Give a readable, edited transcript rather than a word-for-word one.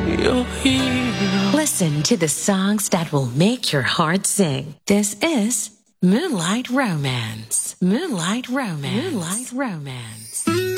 You're here. Listen to the songs that will make your heart sing. This is Moonlight Romance. Moonlight Romance. Moonlight Romance.